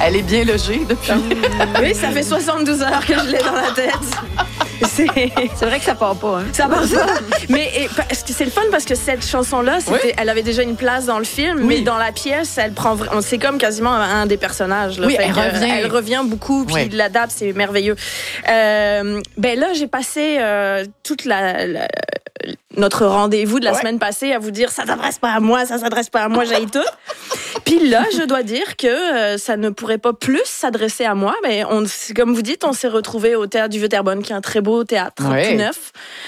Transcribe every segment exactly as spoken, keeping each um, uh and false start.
Elle est bien logée depuis. Oui, ça fait soixante-douze heures que je l'ai dans la tête. C'est, c'est vrai que ça part pas. Hein? Ça part pas. Mais et, parce que c'est le fun parce que cette chanson-là, c'était, oui. elle avait déjà une place dans le film, oui. mais dans la pièce, elle prend, c'est comme quasiment un des personnages. Là. Oui, elle revient. Elle revient beaucoup, puis oui. il l'adapte, c'est merveilleux. Euh, ben là, j'ai passé euh, toute la, la notre rendez-vous de la ouais. semaine passée à vous dire ça s'adresse pas à moi, ça s'adresse pas à moi, j'aille tout. Puis là, je dois dire que euh, ça ne pourrait pas plus s'adresser à moi. Mais on, comme vous dites, on s'est retrouvés au Théâtre du Vieux-Terrebonne, qui est un très beau théâtre, ouais. tout neuf.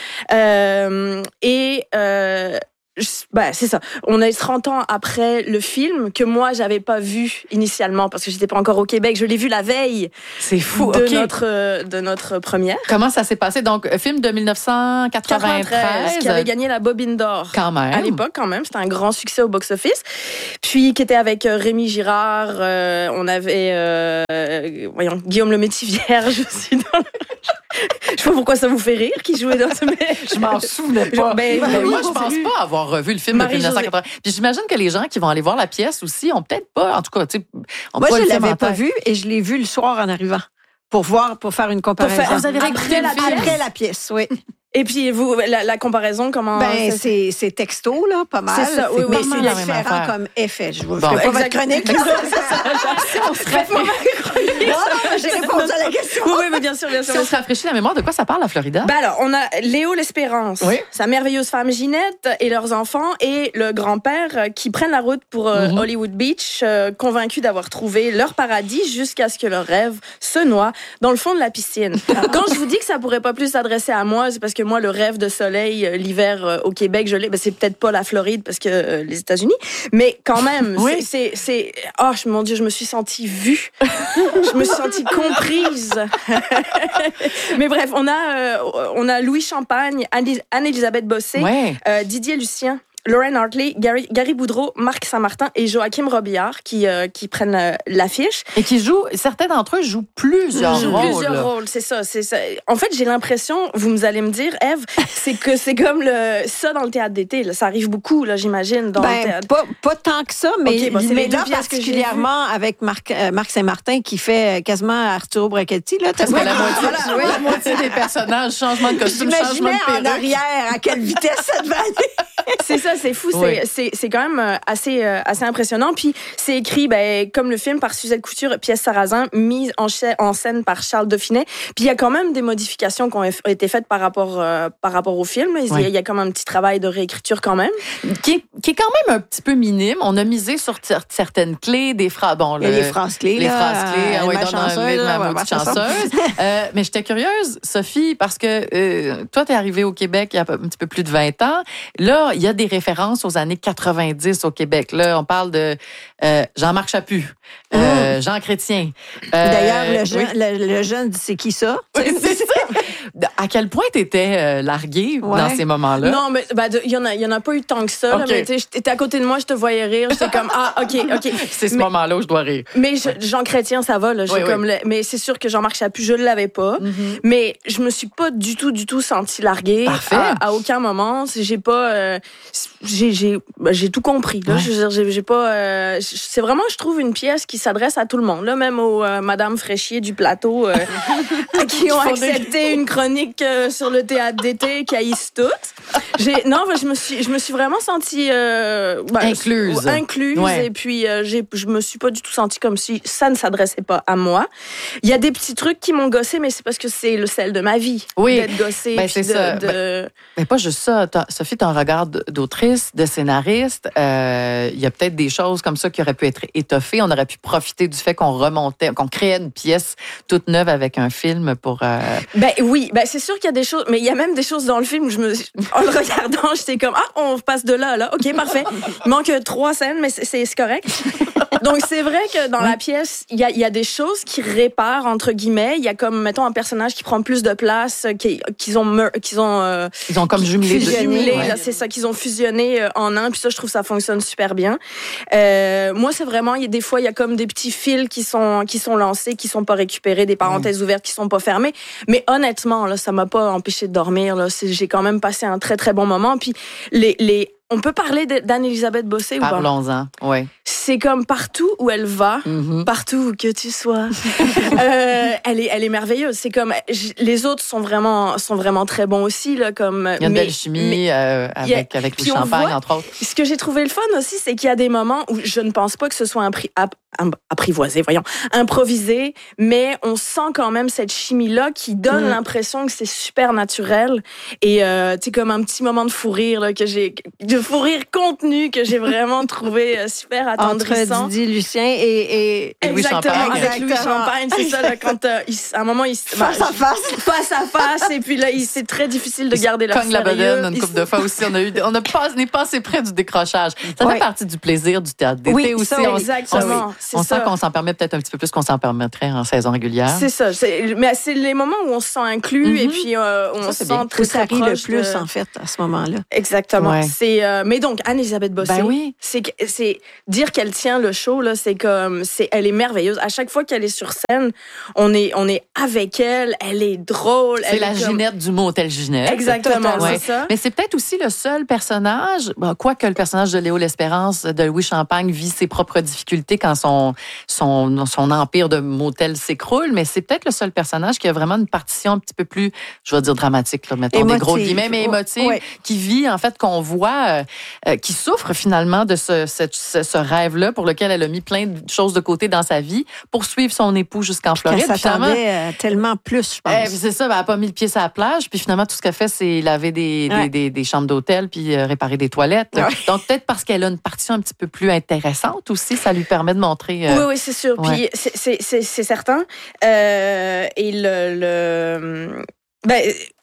Euh, et euh, ben, c'est ça. On est trente ans après le film que moi, j'avais pas vu initialement parce que j'étais pas encore au Québec. Je l'ai vu la veille. C'est fou. De, okay. notre, de notre première. Comment ça s'est passé? Donc, film de dix-neuf cent quatre-vingt-treize. Qui avait gagné la Bobine d'or. Quand même. À l'époque, quand même. C'était un grand succès au box-office. Puis, qui était avec Rémi Girard. Euh, on avait, euh, voyons, Guillaume le Métis-Vierge aussi dans le... Je sais pas pourquoi ça vous fait rire qui jouait dans ce... Je m'en souvenais pas. Ben, ben, moi, je pense pas avoir revu le film Marie de dix-neuf cent quatre-vingts. Puis j'imagine que les gens qui vont aller voir la pièce aussi ont peut-être pas, en tout cas, tu sais... Moi, je l'avais pas vu et je l'ai vu le soir en arrivant pour voir, pour faire une comparaison. Pour faire, vous avez après, la pièce. après la pièce, oui. Et puis, vous, la, la comparaison, comment... Ben, c'est, c'est texto, là, pas mal. C'est ça, oui, oui. C'est différent comme effet. Je vous bon. ferai pas votre chronique. On se fait pas ma chronique. Non, j'ai répondu à la question. Oui, oui, mais bien sûr, bien sûr. Si on se rafraîchit la mémoire, de quoi ça parle, la Florida? Ben alors, on a Léo l'Espérance, oui. sa merveilleuse femme Ginette et leurs enfants et le grand-père qui prennent la route pour euh, mm-hmm. Hollywood Beach, euh, convaincus d'avoir trouvé leur paradis jusqu'à ce que leur rêve se noie dans le fond de la piscine. Quand je vous dis que ça pourrait pas plus s'adresser à moi, c'est parce que moi, le rêve de soleil, euh, l'hiver euh, au Québec, je l'ai. Ben, c'est peut-être pas la Floride parce que euh, les États-Unis, mais quand même, oui. c'est, c'est, c'est... Oh, mon Dieu, je me suis sentie vue. Je me suis sentie comprise. Mais bref, on a, euh, on a Louis Champagne, Anne-Élisabeth Bossé, ouais. euh, Didier Lucien, Lauren Hartley, Gary, Gary Boudreau, Marc Saint-Martin et Joachim Robillard qui, euh, qui prennent euh, l'affiche. Et qui jouent, certains d'entre eux jouent plusieurs jouent rôles. Plusieurs rôles, c'est ça, c'est ça. En fait, j'ai l'impression, vous allez me dire, Ève, c'est que c'est comme le, ça dans le théâtre d'été. Là. Ça arrive beaucoup, là, j'imagine, dans ben, le théâtre. Pas, pas tant que ça, mais, okay, bon, c'est mais là, particulièrement avec Marc, euh, Marc Saint-Martin qui fait quasiment Arturo Brachetti. Là, Parce que la moitié, voilà, oui. la moitié des personnages, changement de costume, changement de perruque. En arrière, à quelle vitesse ça devait aller. C'est ça, c'est fou. Oui. C'est, c'est, c'est quand même assez, euh, assez impressionnant. Puis c'est écrit, ben, comme le film, par Suzette Couture et Pièce Sarrazin, mise en, ch- en scène par Charles Dauphinet. Puis il y a quand même des modifications qui ont été faites par rapport, euh, par rapport au film. Il oui. y a quand même un petit travail de réécriture quand même. Qui est, qui est quand même un petit peu minime. On a misé sur t- certaines clés, des phrases. Bon, le, les phrases clés. Les là, phrases clés. Ah, oui, ma dans chanceuse, le, là, ma maudite chanceuse. euh, mais j'étais curieuse, Sophie, parce que euh, toi, t'es arrivée au Québec il y a un petit peu plus de vingt ans. Là, il y a des références aux années quatre-vingt-dix au Québec. Là, on parle de euh, Jean-Marc Chaput, euh, mmh. Jean Chrétien. Euh, D'ailleurs, le, jeune, oui. le, le jeune dit c'est qui ça? Oui, c'est ça. À quel point t'étais euh, larguée ouais. dans ces moments-là? Non, mais il ben, y, en a, y en a pas eu tant que ça. Okay. Là, mais t'étais à côté de moi, je te voyais rire. J'étais comme, ah, OK, OK. C'est ce mais, moment-là où je dois rire. Mais je, Jean Chrétien, ça va. Là, oui, comme oui. le, mais c'est sûr que Jean-Marc Chaput, je ne l'avais pas. Mm-hmm. Mais je me suis pas du tout, du tout sentie larguée. Parfait. À, à aucun moment. J'ai pas... Euh, j'ai, j'ai, ben, j'ai tout compris. Là. Ouais. Je veux dire, j'ai, j'ai pas... Euh, c'est vraiment, je trouve, une pièce qui s'adresse à tout le monde. Là, même aux euh, Madame Fréchier du plateau euh, qui ont accepté une chronique euh, sur le théâtre d'été, qui haïssent toutes. J'ai, non, ben, je me suis, je me suis vraiment sentie euh, ben, incluse. Incluse. Ouais. Et puis, euh, j'ai, je me suis pas du tout sentie comme si ça ne s'adressait pas à moi. Il y a des petits trucs qui m'ont gossé, mais c'est parce que c'est le sel de ma vie. Oui. D'être gossée. Ben, c'est de, ça. De... Ben, ben, pas juste ça. T'as, Sophie, t'as un regard d'autrice, de scénariste. Il euh, y a peut-être des choses comme ça qui auraient pu être étoffées. On aurait pu profiter du fait qu'on remontait, qu'on créait une pièce toute neuve avec un film pour... Euh... Ben oui, ben c'est sûr qu'il y a des choses, mais il y a même des choses dans le film où je me, en le regardant, j'étais comme, ah, on passe de là à là, ok, parfait. Il manque trois scènes, mais c'est, c'est correct. Donc c'est vrai que dans oui. la pièce, il y a, y a des choses qui réparent, entre guillemets. Il y a comme, mettons, un personnage qui prend plus de place, qui, qu'ils ont... Qu'ils ont euh, Ils ont comme jumelé. Fusionné, ouais. là, c'est ça, qu'ils ont fusionné euh, en un, puis ça, je trouve que ça fonctionne super bien. Euh, moi, c'est vraiment, il y a des fois, il y a comme des petits fils qui sont, qui sont lancés, qui sont pas récupérés, des parenthèses mmh. ouvertes qui sont pas fermées. Mais honnêtement, là, ça m'a pas empêché de dormir. Là. C'est, j'ai quand même passé un très, très bon moment. Puis les, les on peut parler d'Anne-Élisabeth Bossé ou pas? Parlons-en, oui. C'est comme partout où elle va, mm-hmm. partout où que tu sois, euh, elle est, elle est merveilleuse. C'est comme les autres sont vraiment, sont vraiment très bons aussi là. Comme il y a une mais, belle chimie mais, euh, avec a, avec le champagne voit, entre autres. Ce que j'ai trouvé le fun aussi, c'est qu'il y a des moments où je ne pense pas que ce soit un prix ap, apprivoisé, voyons, improvisé, mais on sent quand même cette chimie là qui donne mm. l'impression que c'est super naturel et euh, tu sais comme un petit moment de fou rire là, que j'ai, de fou rire contenu que j'ai vraiment trouvé euh, super attendrissant. Entre Didier Lucien et, et... Exactement, Louis Champagne. Avec Exactement. Louis Champagne, c'est ça, là, quand euh, il, à un moment, il face bah, à face. Face à face, et puis là, il, c'est très difficile de garder leur sérieux. Cogne la bedaine une couple de fois aussi. On a eu, on a pas, on est passé près du décrochage. Ça oui. fait partie du plaisir du théâtre d'été oui, aussi. Ça, on, exactement. On, on sent qu'on s'en permet peut-être un petit peu plus qu'on s'en permettrait en saison régulière. C'est ça. C'est, mais c'est les moments où on se sent inclus mm-hmm. et puis euh, on se sent bien. très, très proche. Ça rit le plus, de... en fait, à ce moment-là. Exactement. Ouais. C'est, euh, mais donc, Anne-Élisabeth Bossé, ben oui. c'est, c'est dire qu'elle tient le show, là, c'est comme, c'est, elle est merveilleuse. À chaque fois qu'elle est sur scène, on est, on est avec elle, elle est drôle. C'est elle la est comme... Ginette du motel Ginette. Exactement, ouais. c'est ça. Mais c'est peut-être aussi le seul personnage, bon, quoique le personnage de Léo L'Espérance, de Louis Champagne, vit ses propres difficultés quand son, son, son empire de motel s'écroule, mais c'est peut-être le seul personnage qui a vraiment une partition un petit peu plus, je vais dire dramatique, là, mettons émotive. Des gros guillemets, mais émotive, ouais. qui vit, en fait, qu'on voit, euh, qui souffre finalement de ce, ce, ce, ce rêve-là pour lequel elle a mis plein de choses de côté dans sa vie pour suivre son époux jusqu'en puis Floride. Elle s'attendait euh, tellement plus, je pense. Eh, c'est ça, ben, elle n'a pas mis le pied sur la plage, puis finalement, tout ce qu'elle fait, c'est laver des, ouais. des, des, des chambres d'hôtel puis euh, réparer des toilettes. Ouais. Donc, peut-être parce qu'elle a une partition un petit peu plus intéressante aussi, ça lui permet de montrer... Euh, oui, oui, c'est sûr. Ouais. Puis, c'est, c'est, c'est, c'est certain. Euh, et le... le ben,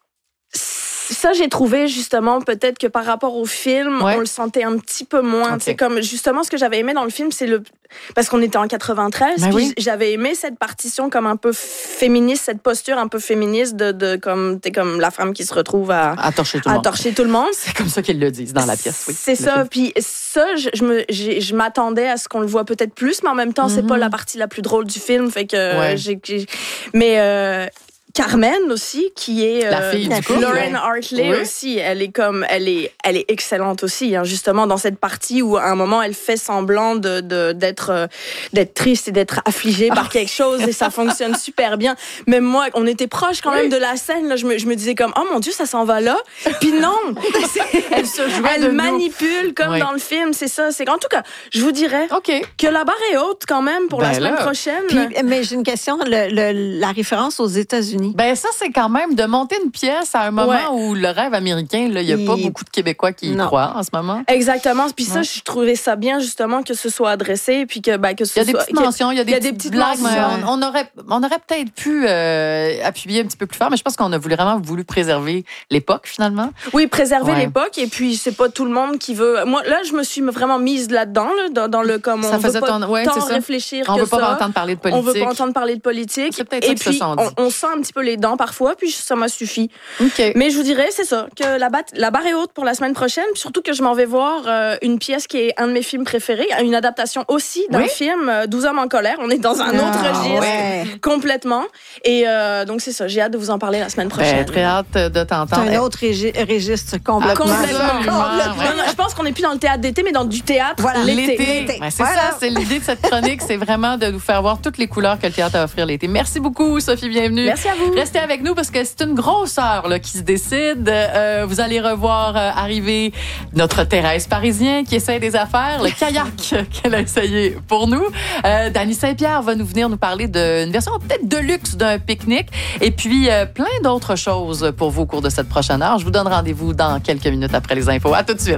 ça, j'ai trouvé justement peut-être que par rapport au film, ouais. on le sentait un petit peu moins. Okay. C'est comme justement ce que j'avais aimé dans le film, c'est le parce qu'on était en quatre-vingt-treize, ben puis oui. j'avais aimé cette partition comme un peu féministe, cette posture un peu féministe de, de comme t'es comme la femme qui se retrouve à, à torcher tout le à monde. Torcher tout le monde. C'est comme ça qu'ils le disent dans la pièce. Oui. C'est ça. Film. Puis ça, je, je me, j'ai, je m'attendais à ce qu'on le voit peut-être plus, mais en même temps, mm-hmm. c'est pas la partie la plus drôle du film, fait que ouais. j'ai, j'ai, mais euh, Carmen aussi, qui est la fille euh, du couple, Lauren ouais. Hartley oui. aussi. Elle est comme, elle est, elle est excellente aussi. Hein, justement dans cette partie où à un moment elle fait semblant de, de d'être, euh, d'être triste et d'être affligée par quelque chose et ça fonctionne super bien. Même moi, on était proche quand oui. même de la scène. Là, je me, je me disais comme, oh mon Dieu, ça s'en va là. Puis non, elle se joue elle de manipule nous. Comme oui. dans le film. C'est ça. C'est en tout cas, je vous dirais okay. que la barre est haute quand même pour ben la semaine là. prochaine. Puis, mais j'ai une question. Le, le, la référence aux États-Unis. Ben ça, c'est quand même de monter une pièce à un moment ouais. où le rêve américain, il n'y a Il... pas beaucoup de Québécois qui y non. croient en ce moment. Exactement. Puis ça, je trouvais ça bien justement que ce soit adressé, puis que, ben, que ce il y a soit... des petites mentions, il y a des, y a des petites blagues. On, on aurait, on aurait peut-être pu euh, appuyer un petit peu plus fort, mais je pense qu'on a voulu, vraiment voulu préserver l'époque finalement. Oui, préserver ouais. l'époque, et puis c'est pas tout le monde qui veut... Moi, là, je me suis vraiment mise là-dedans, là, dans, dans le... Comme ça on faisait veut pas ton... ouais, tant réfléchir on que veut ça. On veut pas entendre parler de politique. On veut pas entendre parler de politique. C'est peut-être et ça puis, on, on sent un petit peu les dents parfois, puis ça m'a suffi. Okay. Mais je vous dirais, c'est ça, que la, bat- la barre est haute pour la semaine prochaine, puis surtout que je m'en vais voir euh, une pièce qui est un de mes films préférés, une adaptation aussi d'un oui? film, euh, douze hommes en colère. On est dans un autre ah, registre, ouais. complètement. Et euh, donc, c'est ça, j'ai hâte de vous en parler la semaine prochaine. Ben, très hâte de t'entendre. C'est un autre régi- registre complètement. Ah, complètement. complètement. Ouais. Non, je pense qu'on n'est plus dans le théâtre d'été, mais dans du théâtre voilà, l'été. l'été. l'été. Ben, c'est voilà. ça, c'est l'idée de cette chronique, c'est vraiment de vous faire voir toutes les couleurs que le théâtre a à offrir l'été. Merci beaucoup, Sophie, bienvenue. Merci à vous. Restez avec nous parce que c'est une grosse heure là, qui se décide. Euh, vous allez revoir euh, arriver notre Thérèse Parisien qui essaie des affaires, le kayak qu'elle a essayé pour nous. Euh, Dany Saint-Pierre va nous venir nous parler d'une version peut-être de luxe d'un pique-nique et puis euh, plein d'autres choses pour vous au cours de cette prochaine heure. Je vous donne rendez-vous dans quelques minutes après les infos. À tout de suite.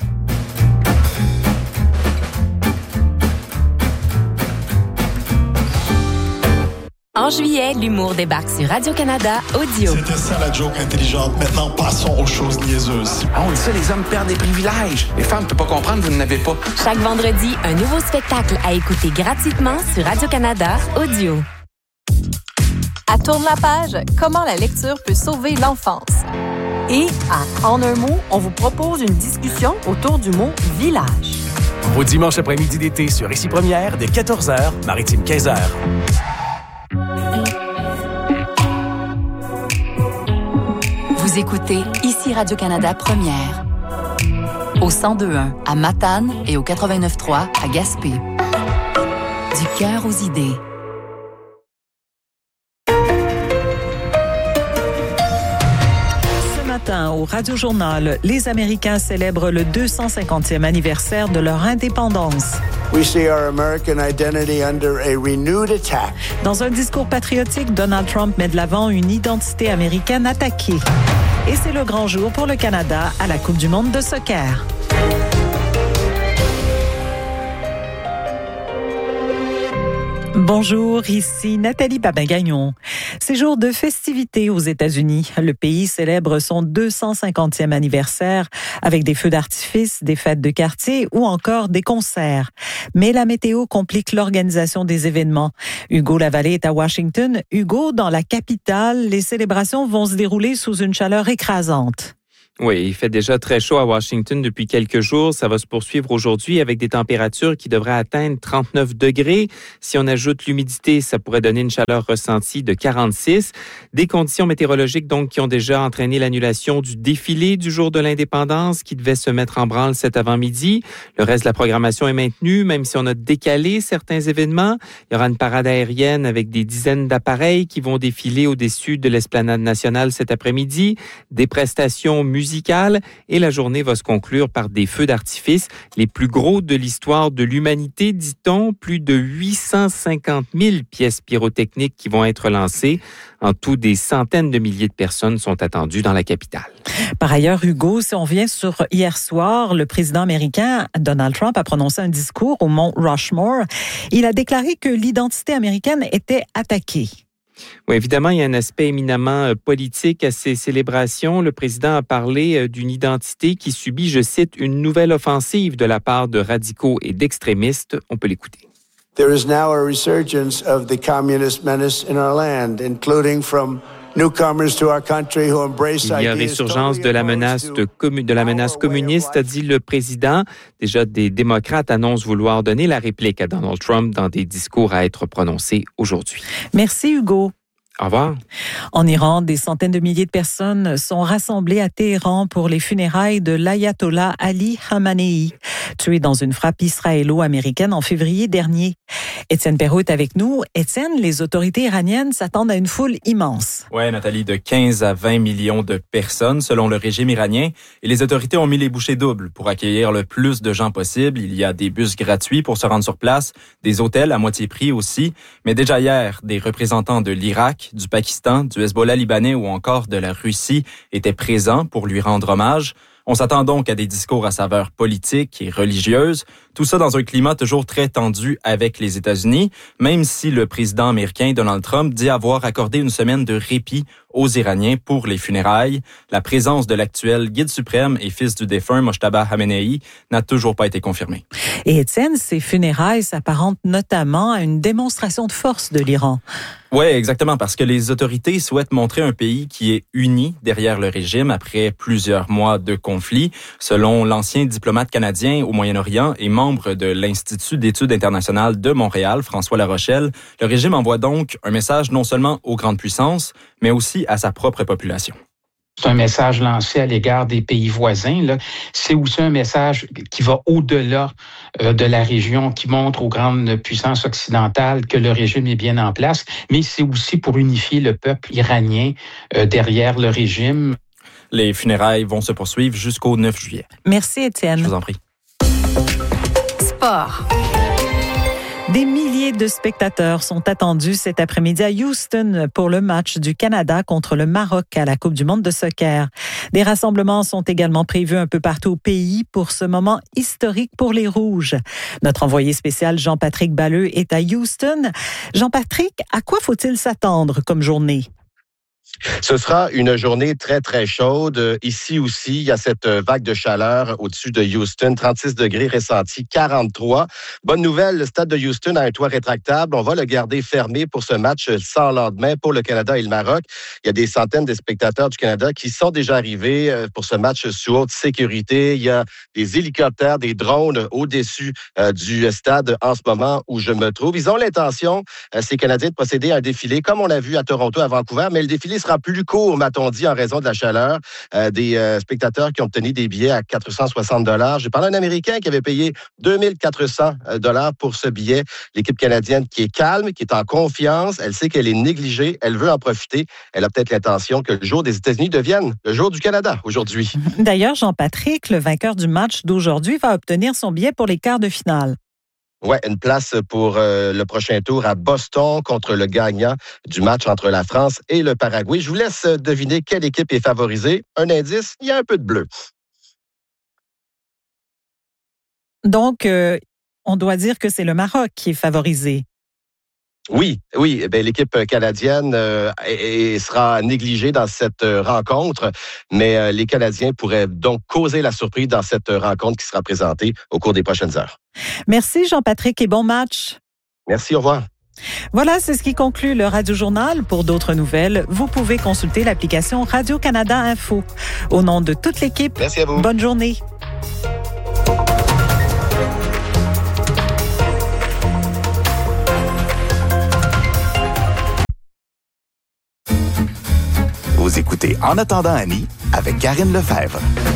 En juillet, l'humour débarque sur Radio-Canada Audio. C'était ça la joke intelligente. Maintenant, passons aux choses niaiseuses. Ah, on dit ça, les hommes perdent des privilèges. Les femmes ne peuvent pas comprendre, vous n'en avez pas. Chaque vendredi, un nouveau spectacle à écouter gratuitement sur Radio-Canada Audio. À Tourne la page, comment la lecture peut sauver l'enfance. Et à En un mot, on vous propose une discussion autour du mot « village ». Au dimanche après-midi d'été sur Ici Première, dès quatorze heures, Maritime quinze heures. Vous écoutez Ici Radio-Canada Première. au cent deux point un à Matane et au quatre-vingt-neuf trois à Gaspé. Du cœur aux idées. Ce matin, au Radio-Journal, les Américains célèbrent le deux cent cinquantième anniversaire de leur indépendance. We see our American identity under a renewed attack. Dans un discours patriotique, Donald Trump met de l'avant une identité américaine attaquée. Et c'est le grand jour pour le Canada à la Coupe du monde de soccer. Bonjour, ici Nathalie Papin-Gagnon. C'est jour de festivités aux États-Unis. Le pays célèbre son deux cent cinquantième anniversaire avec des feux d'artifice, des fêtes de quartier ou encore des concerts. Mais la météo complique l'organisation des événements. Hugo Lavallée est à Washington. Hugo, dans la capitale, les célébrations vont se dérouler sous une chaleur écrasante. Oui, il fait déjà très chaud à Washington depuis quelques jours. Ça va se poursuivre aujourd'hui avec des températures qui devraient atteindre trente-neuf degrés. Si on ajoute l'humidité, ça pourrait donner une chaleur ressentie de quarante-six. Des conditions météorologiques donc qui ont déjà entraîné l'annulation du défilé du jour de l'indépendance qui devait se mettre en branle cet avant-midi. Le reste de la programmation est maintenu, même si on a décalé certains événements. Il y aura une parade aérienne avec des dizaines d'appareils qui vont défiler au-dessus de l'Esplanade nationale cet après-midi. Des prestations musicales musicale et la journée va se conclure par des feux d'artifice, les plus gros de l'histoire de l'humanité, dit-on. Plus de huit cent cinquante mille pièces pyrotechniques qui vont être lancées. En tout, des centaines de milliers de personnes sont attendues dans la capitale. Par ailleurs, Hugo, si on vient sur hier soir, le président américain Donald Trump a prononcé un discours au mont Rushmore. Il a déclaré que l'identité américaine était attaquée. Oui, évidemment, il y a un aspect éminemment politique à ces célébrations. Le président a parlé d'une identité qui subit, je cite, une nouvelle offensive de la part de radicaux et d'extrémistes. On peut l'écouter. There is now a resurgence of the communist menace in our land, including from newcomers to our country who embrace Il y a résurgence de la menace de, commu- de la menace communiste, a dit le président. Déjà, des démocrates annoncent vouloir donner la réplique à Donald Trump dans des discours à être prononcés aujourd'hui. Merci Hugo. Au revoir. En Iran, des centaines de milliers de personnes sont rassemblées à Téhéran pour les funérailles de l'ayatollah Ali Khamenei, tué dans une frappe israélo-américaine en février dernier. Étienne Perrault est avec nous. Étienne, les autorités iraniennes s'attendent à une foule immense. Oui, Nathalie, de quinze à vingt millions de personnes selon le régime iranien. Et les autorités ont mis les bouchées doubles pour accueillir le plus de gens possible. Il y a des bus gratuits pour se rendre sur place, des hôtels à moitié prix aussi. Mais déjà hier, des représentants de l'Irak, du Pakistan, du Hezbollah libanais ou encore de la Russie étaient présents pour lui rendre hommage. On s'attend donc à des discours à saveur politique et religieuse, tout ça dans un climat toujours très tendu avec les États-Unis, même si le président américain Donald Trump dit avoir accordé une semaine de répit aux Iraniens pour les funérailles. La présence de l'actuel guide suprême et fils du défunt Mojtaba Khamenei n'a toujours pas été confirmée. Et Étienne, ces funérailles s'apparentent notamment à une démonstration de force de l'Iran. Oui, exactement, parce que les autorités souhaitent montrer un pays qui est uni derrière le régime après plusieurs mois de conflit. Selon l'ancien diplomate canadien au Moyen-Orient et membre de l'Institut d'études internationales de Montréal, François Larochelle, le régime envoie donc un message non seulement aux grandes puissances, mais aussi à sa propre population. C'est un message lancé à l'égard des pays voisins. Là. C'est aussi un message qui va au-delà euh, de la région, qui montre aux grandes puissances occidentales que le régime est bien en place, mais c'est aussi pour unifier le peuple iranien euh, derrière le régime. Les funérailles vont se poursuivre jusqu'au neuf juillet. Merci, Étienne. Je vous en prie. Sport. Des milliers de spectateurs sont attendus cet après-midi à Houston pour le match du Canada contre le Maroc à la Coupe du monde de soccer. Des rassemblements sont également prévus un peu partout au pays pour ce moment historique pour les Rouges. Notre envoyé spécial Jean-Patrick Balleux est à Houston. Jean-Patrick, à quoi faut-il s'attendre comme journée? Ce sera une journée très, très chaude. Ici aussi, il y a cette vague de chaleur au-dessus de Houston. trente-six degrés ressentis, quarante-trois. Bonne nouvelle, le stade de Houston a un toit rétractable. On va le garder fermé pour ce match sans lendemain pour le Canada et le Maroc. Il y a des centaines de spectateurs du Canada qui sont déjà arrivés pour ce match sous haute sécurité. Il y a des hélicoptères, des drones au-dessus du stade en ce moment où je me trouve. Ils ont l'intention, ces Canadiens, de procéder à un défilé comme on l'a vu à Toronto, à Vancouver, mais le défilé défilé sera plus court, m'a-t-on dit, en raison de la chaleur. Euh, des euh, spectateurs qui ont obtenu des billets à quatre cent soixante dollars. J'ai parlé à un Américain qui avait payé deux mille quatre cents dollars pour ce billet. L'équipe canadienne qui est calme, qui est en confiance, elle sait qu'elle est négligée, elle veut en profiter. Elle a peut-être l'intention que le jour des États-Unis devienne le jour du Canada aujourd'hui. D'ailleurs, Jean-Patrick, le vainqueur du match d'aujourd'hui, va obtenir son billet pour les quarts de finale. Oui, une place pour euh, le prochain tour à Boston contre le gagnant du match entre la France et le Paraguay. Je vous laisse deviner quelle équipe est favorisée. Un indice, il y a un peu de bleu. Donc, euh, on doit dire que c'est le Maroc qui est favorisé. Oui, oui. Ben, l'équipe canadienne euh, est, est, sera négligée dans cette euh, rencontre, mais euh, les Canadiens pourraient donc causer la surprise dans cette euh, rencontre qui sera présentée au cours des prochaines heures. Merci Jean-Patrick et bon match. Merci, au revoir. Voilà, c'est ce qui conclut le Radio Journal. Pour d'autres nouvelles, vous pouvez consulter l'application Radio-Canada Info. Au nom de toute l'équipe, merci à vous. Bonne journée. Vous écoutez En attendant Annie avec Karine Lefebvre.